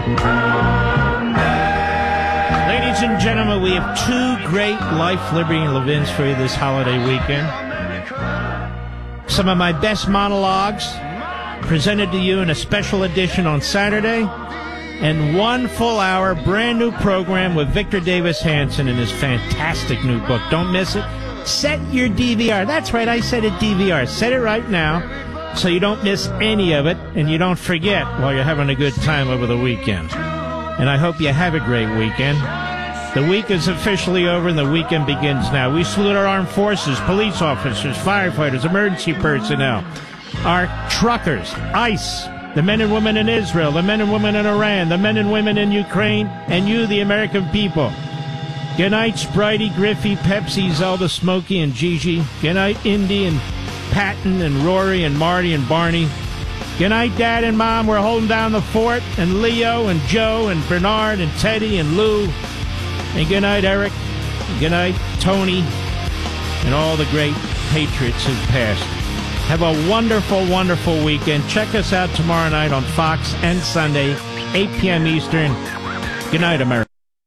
Ladies and gentlemen, we have two great Life, Liberty, and Levins for you this holiday weekend. Some of my best monologues presented to you in a special edition on Saturday, and 1 full hour brand new program with Victor Davis Hanson in his fantastic new book. Don't miss it. Set your DVR. That's right, I said it DVR. Set it right now so you don't miss any of it and you don't forget while you're having a good time over the weekend. And I hope you have a great weekend. The week is officially over and the weekend begins now. We salute our armed forces, police officers, firefighters, emergency personnel, our truckers, ICE, the men and women in Israel, the men and women in Iran, the men and women in Ukraine, and you, the American people. Good night, Spritey, Griffey, Pepsi, Zelda, Smokey, and Gigi. Good night, Indy and Patton and Rory and Marty and Barney. Good night, Dad and Mom. We're holding down the fort. And Leo and Joe and Bernard and Teddy and Lou. And good night, Eric. And good night, Tony. And all the great patriots who've passed. Have a wonderful, wonderful weekend. Check us out tomorrow night on Fox and Sunday, 8 p.m. Eastern. Good night, America.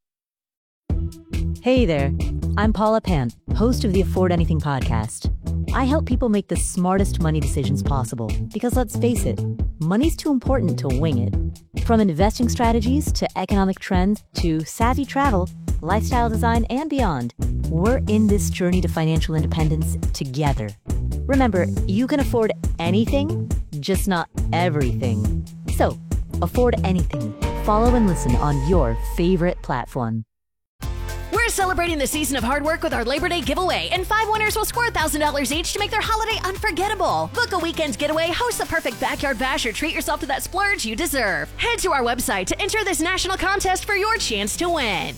Hey there, I'm Paula Pant, host of the Afford Anything podcast. I help people make the smartest money decisions possible because, let's face it, money's too important to wing it. From investing strategies to economic trends to savvy travel, lifestyle design, and beyond, we're in this journey to financial independence together. Remember, you can afford anything, just not everything. So, afford anything. Follow and listen on your favorite platform. We're celebrating the season of hard work with our Labor Day giveaway, and 5 winners will score $1,000 each to make their holiday unforgettable. Book a weekend getaway, host the perfect backyard bash, or treat yourself to that splurge you deserve. Head to our website to enter this national contest for your chance to win.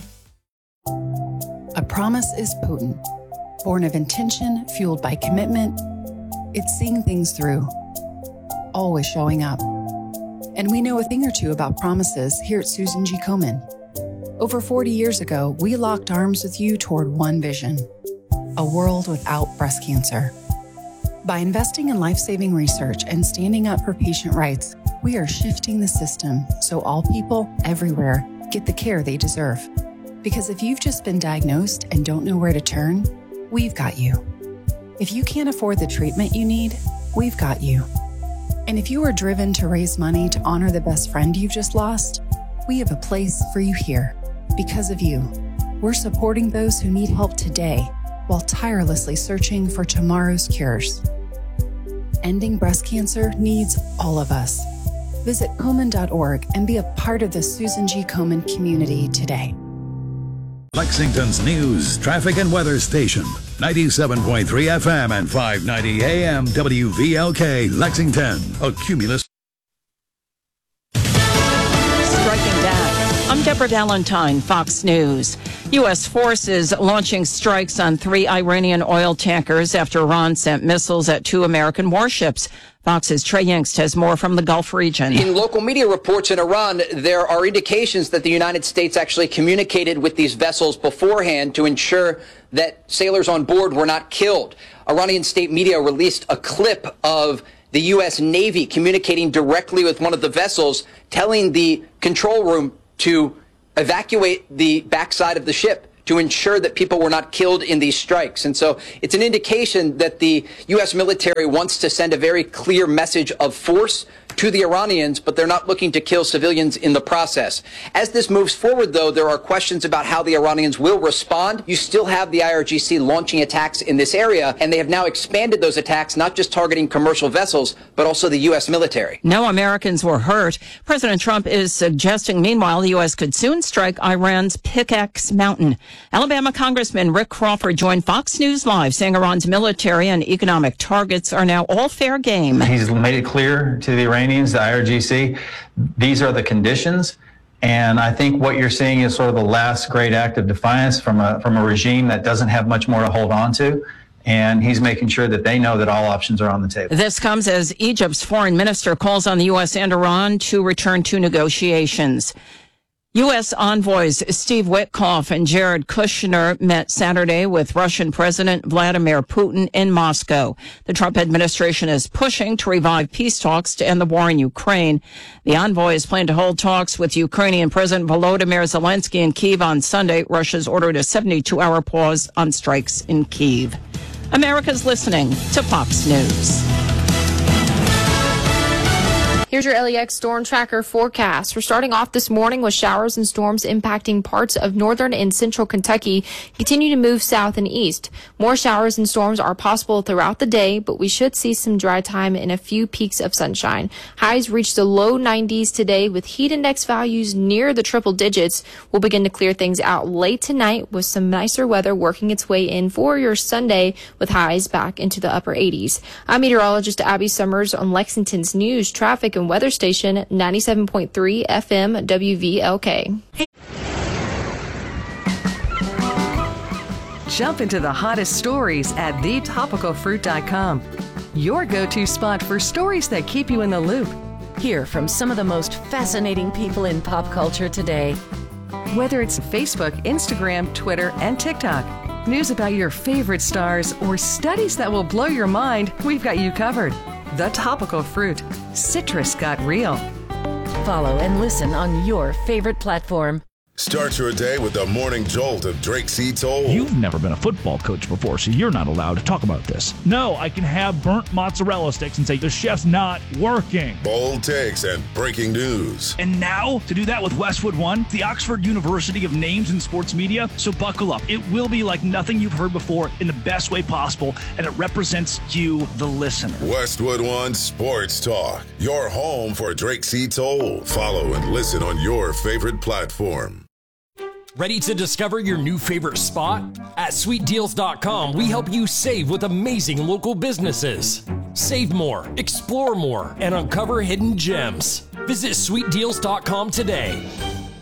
A promise is potent, born of intention, fueled by commitment. It's seeing things through, always showing up. And we know a thing or two about promises here at Susan G. Komen. Over 40 years ago, we locked arms with you toward one vision: a world without breast cancer. By investing in life-saving research and standing up for patient rights, we are shifting the system so all people everywhere get the care they deserve. Because if you've just been diagnosed and don't know where to turn, we've got you. If you can't afford the treatment you need, we've got you. And if you are driven to raise money to honor the best friend you've just lost, we have a place for you here. Because of you, we're supporting those who need help today while tirelessly searching for tomorrow's cures. Ending breast cancer needs all of us. Visit Komen.org and be a part of the Susan G. Komen community today. Lexington's news, traffic, and weather station. 97.3 FM and 590 AM WVLK, Lexington. A Cumulus. Striking back. I'm Deborah Valentine, Fox News. U.S. forces launching strikes on 3 Iranian oil tankers after Iran sent missiles at 2 American warships. Fox's Trey Yingst has more from the Gulf region. In local media reports in Iran, there are indications that the United States actually communicated with these vessels beforehand to ensure that sailors on board were not killed. Iranian state media released a clip of the U.S. Navy communicating directly with one of the vessels, telling the control room to evacuate the backside of the ship to ensure that people were not killed in these strikes. And so it's an indication that the U.S. military wants to send a very clear message of force to the Iranians, but they're not looking to kill civilians in the process. As this moves forward, though, there are questions about how the Iranians will respond. You still have the IRGC launching attacks in this area, and they have now expanded those attacks, not just targeting commercial vessels, but also the U.S. military. No Americans were hurt. President Trump is suggesting, meanwhile, the U.S. could soon strike Iran's Pickaxe Mountain. Alabama Congressman Rick Crawford joined Fox News Live, saying Iran's military and economic targets are now all fair game. He's made it clear to the Iranians, the IRGC, these are the conditions. And I think what you're seeing is sort of the last great act of defiance from a regime that doesn't have much more to hold on to. And he's making sure that they know that all options are on the table. This comes as Egypt's foreign minister calls on the U.S. and Iran to return to negotiations. U.S. envoys Steve Witkoff and Jared Kushner met Saturday with Russian President Vladimir Putin in Moscow. The Trump administration is pushing to revive peace talks to end the war in Ukraine. The envoys plan to hold talks with Ukrainian President Volodymyr Zelensky in Kyiv on Sunday. Russia's ordered a 72-hour pause on strikes in Kyiv. America's listening to Fox News. Here's your LEX Storm Tracker forecast. We're starting off this morning with showers and storms impacting parts of northern and central Kentucky. Continue to move south and east. More showers and storms are possible throughout the day, but we should see some dry time and a few peaks of sunshine. Highs reach the low 90s today with heat index values near the triple digits. We'll begin to clear things out late tonight with some nicer weather working its way in for your Sunday with highs back into the upper 80s. I'm meteorologist Abby Summers on Lexington's news, traffic, and weather station 97.3 FM WVLK. Jump into the hottest stories at thetopicalfruit.com. Your go-to spot for stories that keep you in the loop. Hear from some of the most fascinating people in pop culture today. Whether it's Facebook, Instagram, Twitter, and TikTok, news about your favorite stars, or studies that will blow your mind, we've got you covered. The Topical Fruit. Citrus got real. Follow and listen on your favorite platform. Start your day with the morning jolt of Drake C. Toll. You've never been a football coach before, so you're not allowed to talk about this. No, I can have burnt mozzarella sticks and say the chef's not working. Bold takes and breaking news. And now, to do that with Westwood One, the Oxford University of Names in Sports Media. So buckle up. It will be like nothing you've heard before in the best way possible, and it represents you, the listener. Westwood One Sports Talk. Your home for Drake C. Toll. Follow and listen on your favorite platform. Ready to discover your new favorite spot? At SweetDeals.com, we help you save with amazing local businesses. Save more, explore more, and uncover hidden gems. Visit SweetDeals.com today.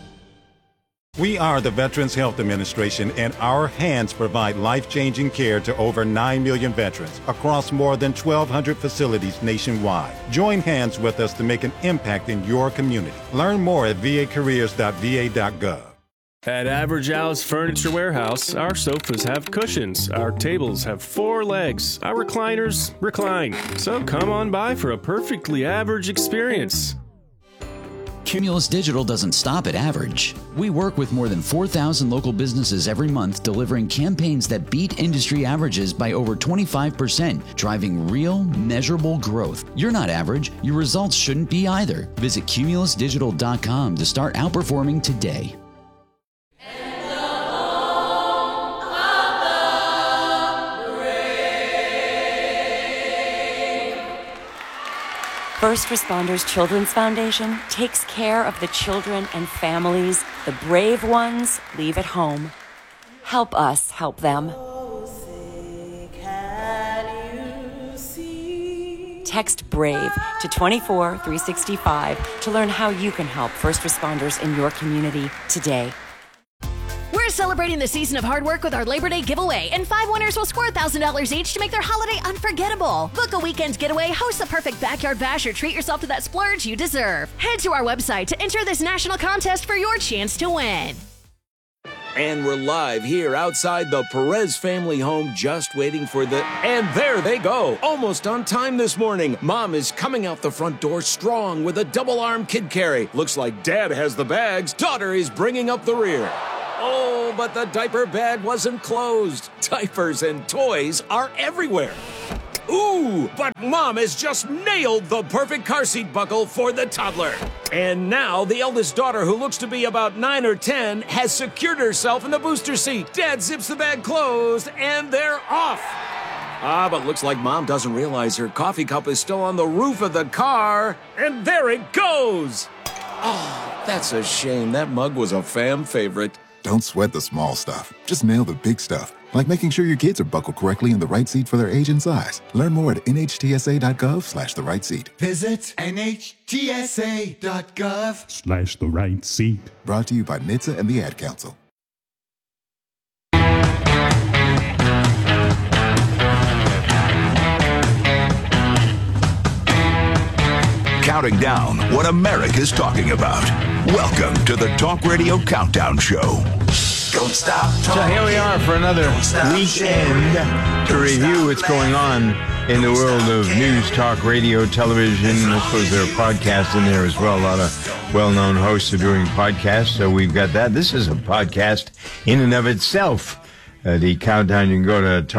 We are the Veterans Health Administration, and our hands provide life-changing care to over 9 million veterans across more than 1,200 facilities nationwide. Join hands with us to make an impact in your community. Learn more at vacareers.va.gov. At Average Al's Furniture Warehouse, our sofas have cushions, our tables have 4 legs, our recliners recline. So come on by for a perfectly average experience. Cumulus Digital doesn't stop at average. We work with more than 4,000 local businesses every month, delivering campaigns that beat industry averages by over 25%, driving real, measurable growth. You're not average. Your results shouldn't be either. Visit cumulusdigital.com to start outperforming today. First Responders Children's Foundation takes care of the children and families the brave ones leave at home. Help us help them. Text BRAVE to 24365 to learn how you can help first responders in your community today. We're celebrating the season of hard work with our Labor Day giveaway, and 5 winners will score $1,000 each to make their holiday unforgettable. Book a weekend getaway, host the perfect backyard bash, or treat yourself to that splurge you deserve. Head to our website to enter this national contest for your chance to win. And we're live here outside the Perez family home, just waiting for the... And there they go, almost on time this morning. Mom is coming out the front door strong with a double-arm kid carry. Looks like Dad has the bags. Daughter is bringing up the rear. Oh, but the diaper bag wasn't closed. Diapers and toys are everywhere. Ooh, but Mom has just nailed the perfect car seat buckle for the toddler. And now the eldest daughter, who looks to be about 9 or 10, has secured herself in the booster seat. Dad zips the bag closed, and they're off. But looks like Mom doesn't realize her coffee cup is still on the roof of the car. And there it goes. Oh, that's a shame. That mug was a fam favorite. Don't sweat the small stuff. Just nail the big stuff, like making sure your kids are buckled correctly in the right seat for their age and size. Learn more at nhtsa.gov/the right seat. Visit nhtsa.gov/the right seat. Brought to you by NHTSA and the Ad Council. counting down what America's talking about. Welcome to the Talk Radio Countdown Show. Don't stop talking. So here we are for another weekend to review what's going on in the world of news, talk, radio, television. I suppose there are podcasts in there as well. A lot of well-known hosts are doing podcasts, so we've got that. This is a podcast in and of itself. The countdown, you can go to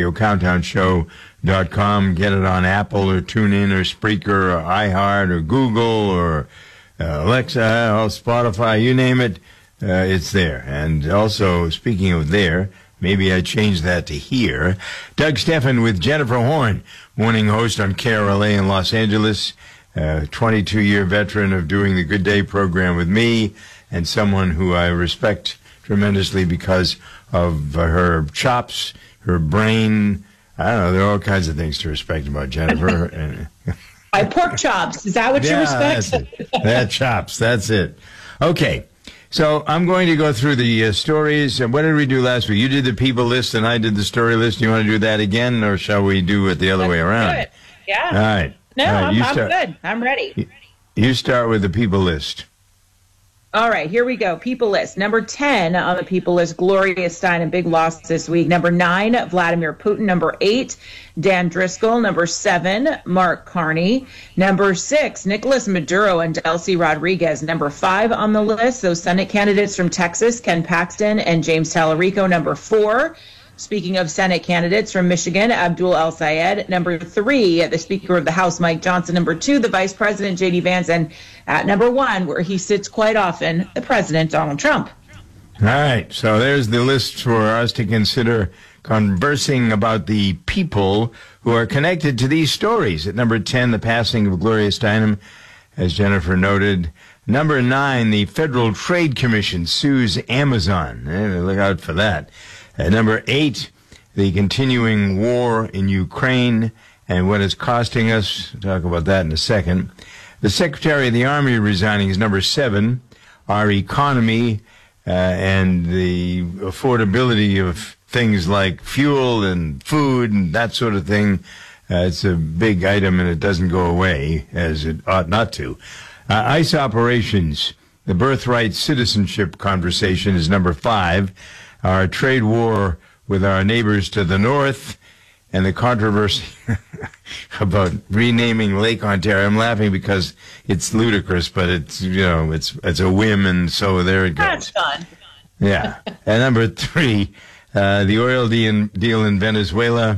talkradiocountdownshow.com, get it on Apple or TuneIn or Spreaker or iHeart or Google or Alexa or Spotify, you name it, it's there. And also, speaking of there, maybe I changed that to here. Doug Steffen with Jennifer Horn, morning host on KRLA in Los Angeles, 22-year veteran of doing the Good Day program with me, and someone who I respect tremendously because of her chops, her brain. I don't know, there are all kinds of things to respect about Jennifer. My pork chops, is that what you respect? That's it. That chops, that's it. Okay. So I'm going to go through the stories. What did we do last week? You did the people list and I did the story list. You want to do that again, or shall we do it the other way around? Good. Yeah. All right. No, all right, I'm good. I'm ready. You start with the people list. All right, here we go. People list. Number 10 on the people list, Gloria Steinem, big loss this week. Number 9, Vladimir Putin. Number 8, Dan Driscoll. Number 7, Mark Carney. Number 6, Nicolas Maduro and Delcy Rodriguez. Number 5 on the list, those Senate candidates from Texas, Ken Paxton and James Tallarico. Number 4, speaking of Senate candidates from Michigan, Abdul El-Sayed. Number 3, the Speaker of the House, Mike Johnson. Number 2, the Vice President, J.D. Vance. And at number 1, where he sits quite often, the President, Donald Trump. All right. So there's the list for us to consider conversing about the people who are connected to these stories. At number 10, the passing of Gloria Steinem, as Jennifer noted. Number 9, the Federal Trade Commission sues Amazon. Look out for that. At number 8, the continuing war in Ukraine and what it's costing us. We'll talk about that in a second. The Secretary of the Army resigning is number 7. Our economy and the affordability of things like fuel and food and that sort of thing. It's a big item and it doesn't go away as it ought not to. ICE operations, the birthright citizenship conversation is number 5. Our trade war with our neighbors to the north, and the controversy about renaming Lake Ontario. I'm laughing because it's ludicrous, but it's, you know, it's a whim, and so there it goes. That's fun. Yeah. And number 3, the oil deal in Venezuela,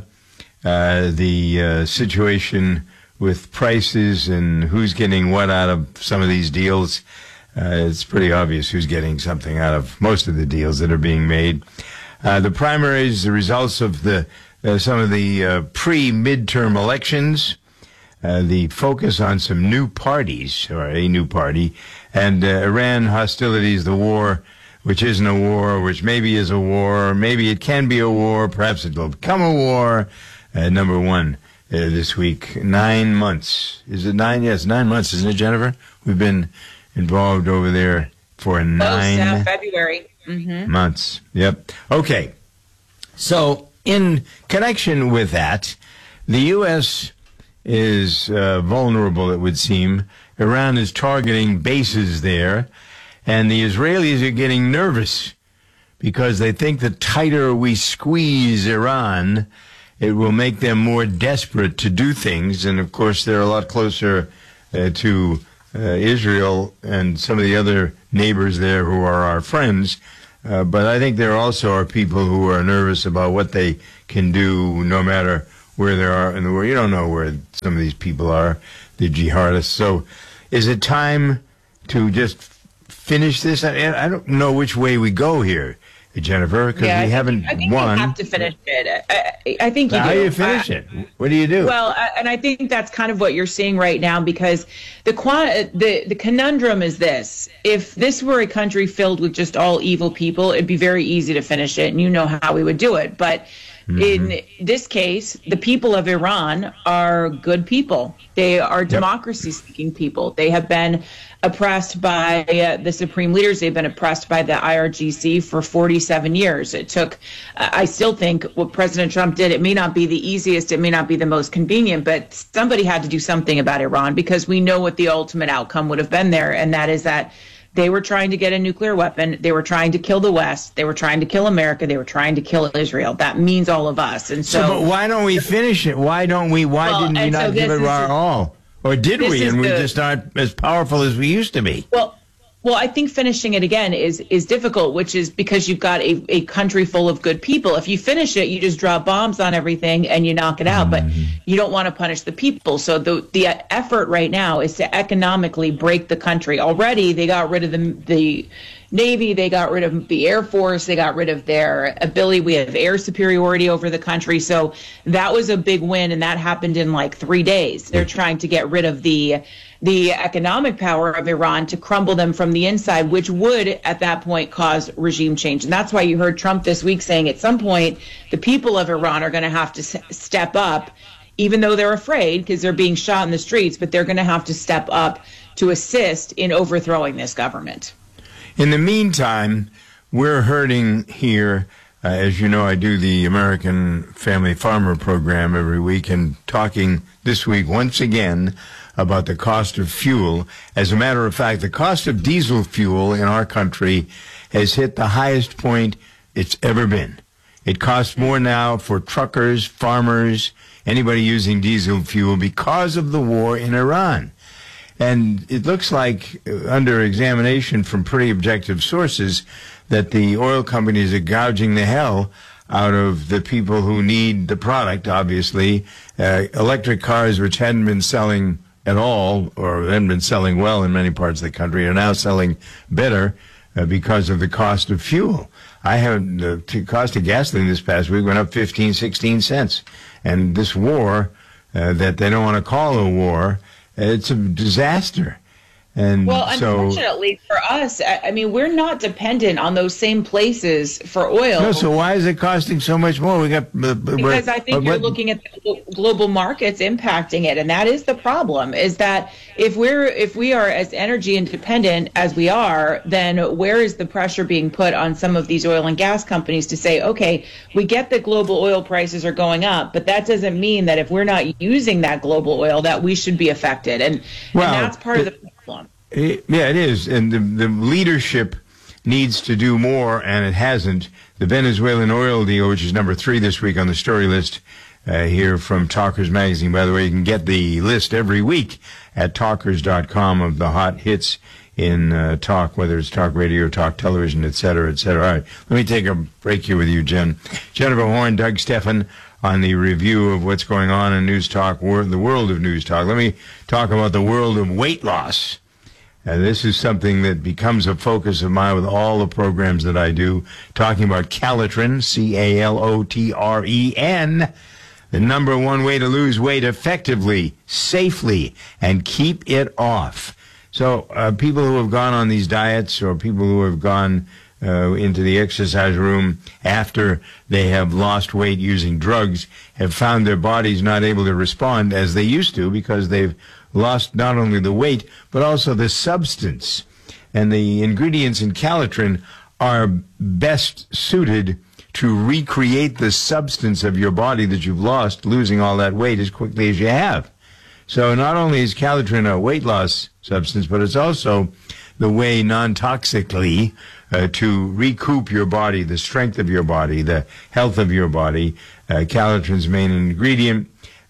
the situation with prices and who's getting what out of some of these deals. It's pretty obvious who's getting something out of most of the deals that are being made. The primaries, the results of some of the pre-midterm elections, the focus on some new parties, or a new party, and Iran hostilities, the war, which isn't a war, which maybe is a war, maybe it can be a war, perhaps it will become a war. Number 1 this week, 9 months. Is it 9? Yes, 9 months, isn't it, Jennifer? We've been involved over there for 9 February. months. Yep. Okay. So in connection with that, the U.S. is vulnerable, it would seem. Iran is targeting bases there, and the Israelis are getting nervous because they think the tighter we squeeze Iran, it will make them more desperate to do things. And, of course, they're a lot closer to Israel and some of the other neighbors there who are our friends. But I think there also are people who are nervous about what they can do no matter where they are in the world. You don't know where some of these people are, the jihadists. So is it time to just finish this? I don't know which way we go here, Jennifer, because we haven't I think won. you have to finish it. I think you do. How do you finish it? What do you do? Well, and I think that's kind of what you're seeing right now, because the conundrum is this. If this were a country filled with just all evil people, it'd be very easy to finish it, and you know how we would do it. But In this case, the people of Iran are good people. They are democracy-seeking people. They have been oppressed by the supreme leaders. They've been oppressed by the IRGC for 47 years. It took, I still think what President Trump did, it may not be the easiest, it may not be the most convenient, but somebody had to do something about Iran, because we know what the ultimate outcome would have been there, and that is that they were trying to get a nuclear weapon. They were trying to kill the West. They were trying to kill America. They were trying to kill Israel. That means all of us. And so, but why don't we finish it? Why didn't we not give it our all? Or did we? And we just aren't as powerful as we used to be. Well, I think finishing it again is difficult, which is because you've got a country full of good people. If you finish it, you just drop bombs on everything and you knock it out, but you don't want to punish the people. So the effort right now is to economically break the country. Already, they got rid of the Navy, they got rid of the Air Force, they got rid of their ability. We have air superiority over the country. So that was a big win, and that happened in like 3 days. They're trying to get rid of the economic power of Iran to crumble them from the inside, which would at that point cause regime change. And that's why you heard Trump this week saying at some point the people of Iran are going to have to step up, even though they're afraid because they're being shot in the streets, but they're going to have to step up to assist in overthrowing this government. In the meantime, we're hurting here. As you know, I do the American Family Farmer program every week, and talking this week once again about the cost of fuel. As a matter of fact, the cost of diesel fuel in our country has hit the highest point it's ever been. It costs more now for truckers, farmers, anybody using diesel fuel because of the war in Iran. And it looks like, under examination from pretty objective sources, that the oil companies are gouging the hell out of the people who need the product, obviously. Electric cars, which hadn't been selling at all, or hadn't been selling well in many parts of the country, are now selling better because of the cost of fuel. The cost of gasoline this past week went up 15, 16 cents. And this war, that they don't want to call a war, it's a disaster. And well, unfortunately for us, I mean, we're not dependent on those same places for oil. No, so why is it costing so much more? Because I think you're looking at the global markets impacting it, and that is the problem. Is that if we are as energy independent as we are, then where is the pressure being put on some of these oil and gas companies to say, okay, we get that global oil prices are going up, but that doesn't mean that if we're not using that global oil that we should be affected, and that's part of the problem. Yeah, it is. And the leadership needs to do more, and it hasn't. The Venezuelan oil deal, which is number 3 this week on the story list here from Talkers Magazine. By the way, you can get the list every week at talkers.com of the hot hits in talk, whether it's talk radio, talk television, et cetera, et cetera. All right, let me take a break here with you, Jen. Jennifer Horn, Doug Stephan on the review of what's going on in News Talk, the world of News Talk. Let me talk about the world of weight loss. This is something that becomes a focus of mine with all the programs that I do, talking about Calotren, Calotren, the number one way to lose weight effectively, safely, and keep it off. So people who have gone on these diets, or people who have gone into the exercise room after they have lost weight using drugs, have found their bodies not able to respond as they used to, because they've lost not only the weight, but also the substance. And the ingredients in Calotren are best suited to recreate the substance of your body that you've lost, losing all that weight as quickly as you have. So not only is Calotren a weight loss substance, but it's also the way non-toxically to recoup your body, the strength of your body, the health of your body. Calotren's main ingredient,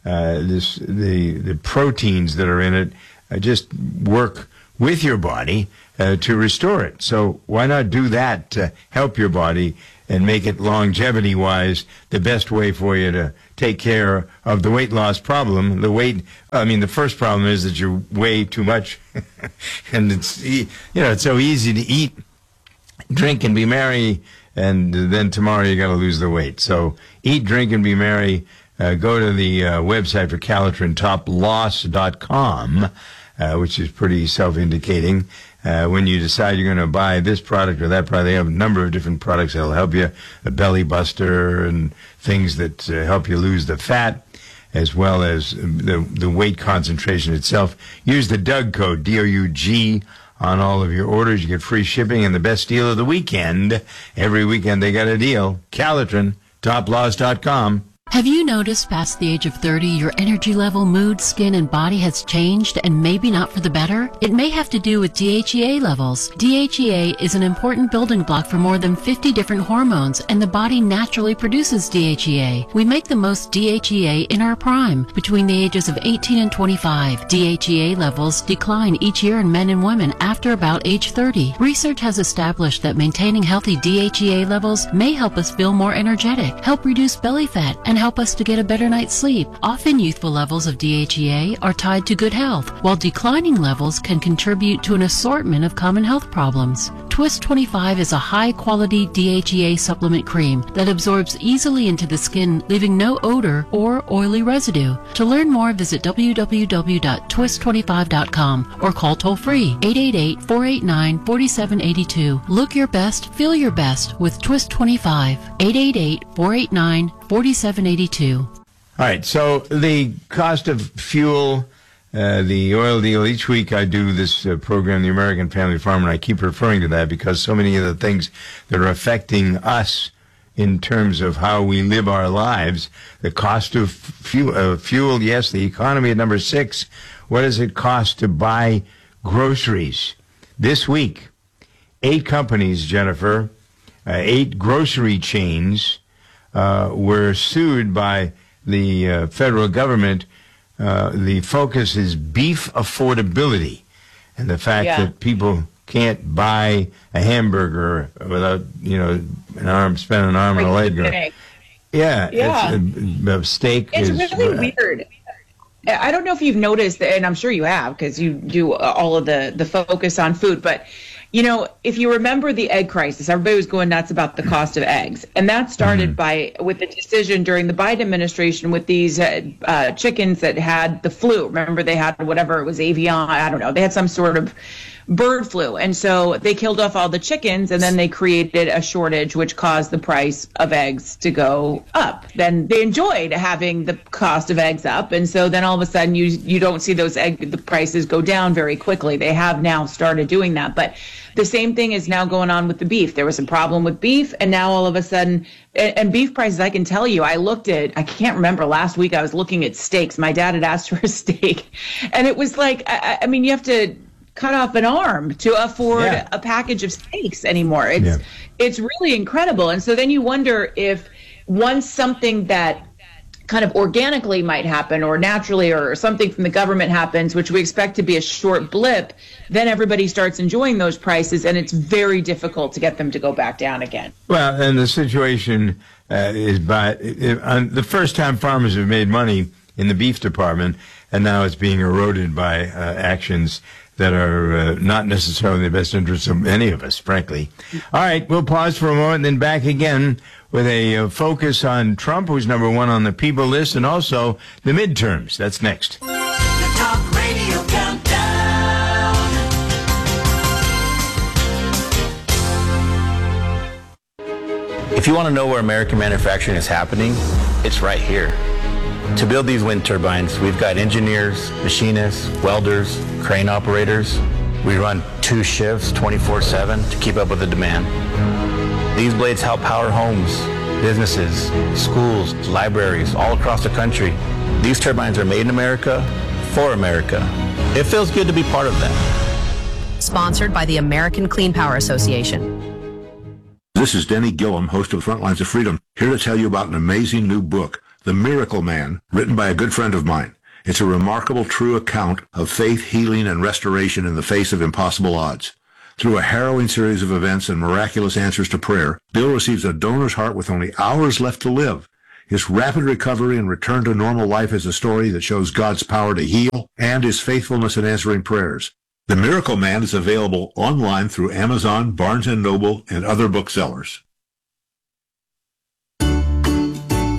the proteins that are in it, just work with your body to restore it. So why not do that to help your body and make it longevity-wise the best way for you to take care of the weight loss problem? The first problem is that you weigh too much, and it's so easy to eat, drink, and be merry, and then tomorrow you got to lose the weight. So eat, drink, and be merry. Go to the website for Calotren, toploss.com, which is pretty self-indicating. When you decide you're going to buy this product or that product, they have a number of different products that'll help you, a belly buster and things that help you lose the fat, as well as the weight concentration itself. Use the Doug code, D-O-U-G, on all of your orders. You get free shipping and the best deal of the weekend. Every weekend they got a deal. Calitrin, toploss.com. Have you noticed past the age of 30 your energy level, mood, skin, and body has changed and maybe not for the better? It may have to do with DHEA levels. DHEA is an important building block for more than 50 different hormones, and the body naturally produces DHEA. We make the most DHEA in our prime, between the ages of 18 and 25. DHEA levels decline each year in men and women after about age 30. Research has established that maintaining healthy DHEA levels may help us feel more energetic, help reduce belly fat, and help us to get a better night's sleep. Often youthful levels of DHEA are tied to good health, while declining levels can contribute to an assortment of common health problems. Twist 25 is a high-quality DHEA supplement cream that absorbs easily into the skin, leaving no odor or oily residue. To learn more, visit www.twist25.com or call toll-free 888-489-4782. Look your best, feel your best with Twist 25. 888-489-4782. All right, so the cost of fuel, the oil deal, each week I do this program, The American Family Farmer, and I keep referring to that because so many of the things that are affecting us in terms of how we live our lives, the cost of fuel, yes, the economy at number 6, what does it cost to buy groceries? This week, 8 companies, Jennifer, 8 grocery chains were sued by the federal government. The focus is beef affordability and the fact that people can't buy a hamburger without, spending an arm and a leg. It's a steak. It's really weird. I don't know if you've noticed, and I'm sure you have because you do all of the focus on food, but if you remember the egg crisis, everybody was going nuts about the cost of eggs. And that started with the decision during the Biden administration with these chickens that had the flu. Remember, they had whatever, it was avian, I don't know. They had some sort of bird flu. And so they killed off all the chickens, and then they created a shortage, which caused the price of eggs to go up. Then they enjoyed having the cost of eggs up. And so then all of a sudden you don't see the prices go down very quickly. They have now started doing that. But the same thing is now going on with the beef. There was a problem with beef, and now all of a sudden, and beef prices, I can tell you, I can't remember, last week I was looking at steaks. My dad had asked for a steak, and it was like, I mean, you have to cut off an arm to afford a package of steaks anymore. It's really incredible. And so then you wonder if once something that kind of organically might happen or naturally or something from the government happens, which we expect to be a short blip, then everybody starts enjoying those prices, and it's very difficult to get them to go back down again. Well, and the situation is the first time farmers have made money in the beef department, and now it's being eroded by actions that are not necessarily in the best interest of any of us, frankly. All right, we'll pause for a moment and then back again with a focus on Trump, who's number 1 on the people list, and also the midterms. That's next. The Talk Radio Countdown. If you want to know where American manufacturing is happening, it's right here. To build these wind turbines, we've got engineers, machinists, welders, crane operators. We run 2 shifts 24/7 to keep up with the demand. These blades help power homes, businesses, schools, libraries all across the country. These turbines are made in America for America. It feels good to be part of that. Sponsored by the American Clean Power Association. This is Denny Gillum, host of Frontlines of Freedom, here to tell you about an amazing new book, The Miracle Man, written by a good friend of mine. It's a remarkable, true account of faith, healing, and restoration in the face of impossible odds. Through a harrowing series of events and miraculous answers to prayer, Bill receives a donor's heart with only hours left to live. His rapid recovery and return to normal life is a story that shows God's power to heal and his faithfulness in answering prayers. The Miracle Man is available online through Amazon, Barnes & Noble, and other booksellers.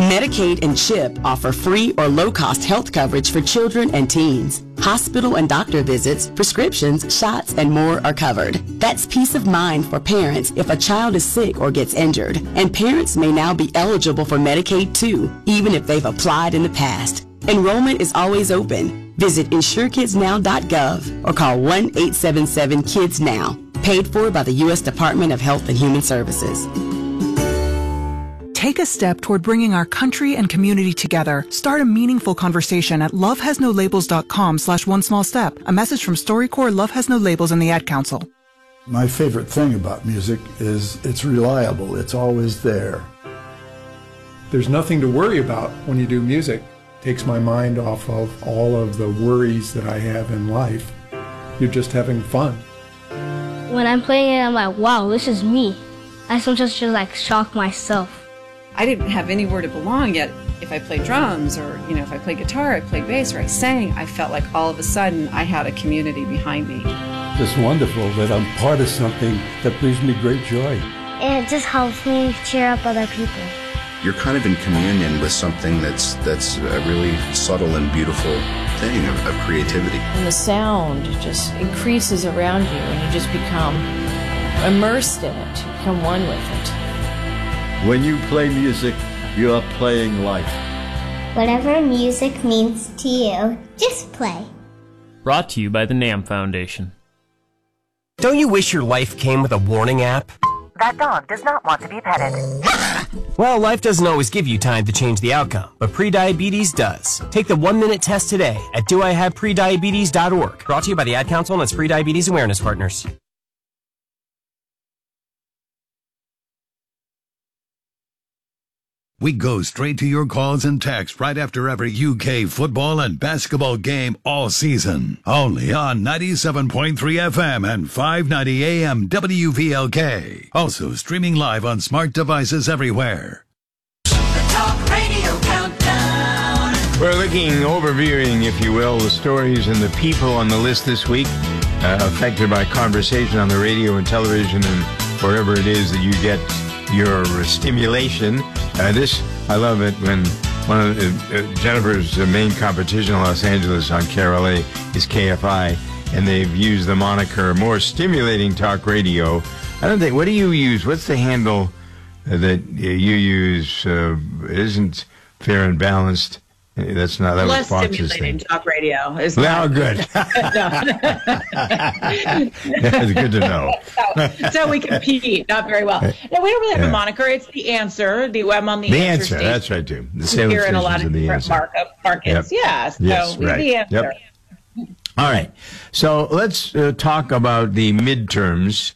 Medicaid and CHIP offer free or low-cost health coverage for children and teens. Hospital and doctor visits, prescriptions, shots, and more are covered. That's peace of mind for parents if a child is sick or gets injured. And parents may now be eligible for Medicaid too, even if they've applied in the past. Enrollment is always open. Visit InsureKidsNow.gov or call 1-877-KIDS-NOW. Paid for by the U.S. Department of Health and Human Services. Take a step toward bringing our country and community together. Start a meaningful conversation at lovehasnolabels.com/onesmallstep. A message from StoryCorps, Love Has No Labels, and the Ad Council. My favorite thing about music is it's reliable. It's always there. There's nothing to worry about when you do music. It takes my mind off of all of the worries that I have in life. You're just having fun. When I'm playing it, I'm like, wow, this is me. I sometimes just like shock myself. I didn't have anywhere to belong yet. If I played drums or, if I played guitar, I played bass, or I sang, I felt like all of a sudden I had a community behind me. It's wonderful that I'm part of something that brings me great joy. And it just helps me cheer up other people. You're kind of in communion with something that's a really subtle and beautiful thing of creativity. And the sound just increases around you, and you just become immersed in it. You become one with it. When you play music, you are playing life. Whatever music means to you, just play. Brought to you by the NAM Foundation. Don't you wish your life came with a warning app? That dog does not want to be petted. Well, life doesn't always give you time to change the outcome, but prediabetes does. Take the 1-minute test today at doihaveprediabetes.org. Brought to you by the Ad Council and its Prediabetes Awareness Partners. We go straight to your calls and texts right after every UK football and basketball game all season. Only on 97.3 FM and 590 AM WVLK. Also streaming live on smart devices everywhere. The Talk Radio Countdown. We're overviewing, if you will, the stories and the people on the list this week affected by conversation on the radio and television and wherever it is that you get your stimulation. I love it when one of Jennifer's main competition in Los Angeles on KRLA is KFI, and they've used the moniker More Stimulating Talk Radio. What do you use? What's the handle that you use? Isn't Fair and Balanced? That was Fox's stimulating thing. Talk radio. Is good. That's good to know. so we compete, not very well. No, we don't really have a moniker. It's The Answer. I'm on the answer station. That's right, too. The Salem here in a lot of different markets. Yep. Yeah, so yes, we're right. The Answer. Yep. All right. So let's talk about the midterms.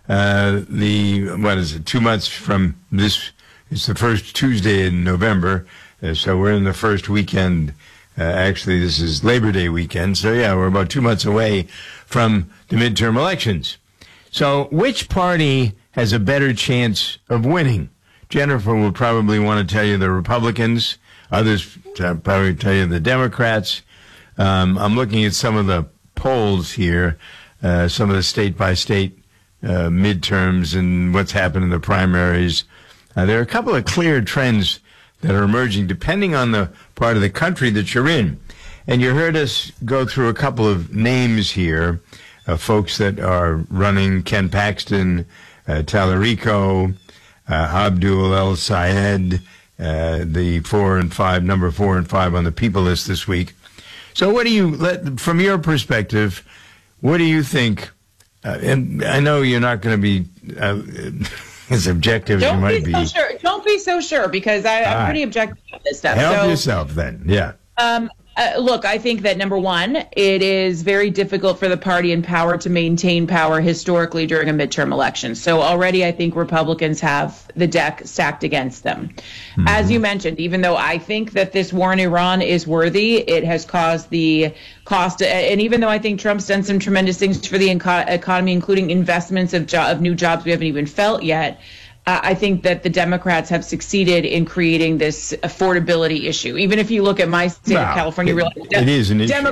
2 months from this? It's the first Tuesday in November. So we're in the first weekend. Actually, this is Labor Day weekend. So, we're about 2 months away from the midterm elections. So which party has a better chance of winning? Jennifer will probably want to tell you the Republicans. Others probably tell you the Democrats. I'm looking at some of the polls here, some of the state-by-state midterms and what's happened in the primaries. There are a couple of clear trends that are emerging depending on the part of the country that you're in. And you heard us go through a couple of names here, folks that are running: Ken Paxton, Tallarico, Abdul El Sayed, the 4 and 5, number 4 and 5 on the people list this week. So from your perspective, what do you think? And I know you're not going to be as objective as you might be. Don't be so sure, because I'm pretty objective about this stuff. Help yourself then. Yeah. Look, I think that, number one, it is very difficult for the party in power to maintain power historically during a midterm election. So already I think Republicans have the deck stacked against them. Mm-hmm. As you mentioned, even though I think that this war in Iran is worthy, it has caused the cost. And even though I think Trump's done some tremendous things for the economy, including investments of new jobs we haven't even felt yet, I think that the Democrats have succeeded in creating this affordability issue. Even if you look at my state of California, it is an issue.